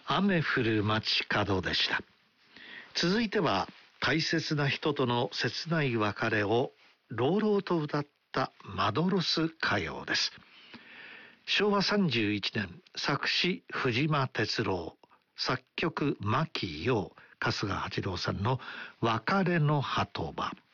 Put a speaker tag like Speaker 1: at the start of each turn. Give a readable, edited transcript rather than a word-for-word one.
Speaker 1: 雨降る街角でした。続いては大切な人との切ない別れを朗々と歌ったマドロス歌謡です。昭和31年、作詞藤間哲郎、作曲牧陽、春日八郎さんの別れの鳩場。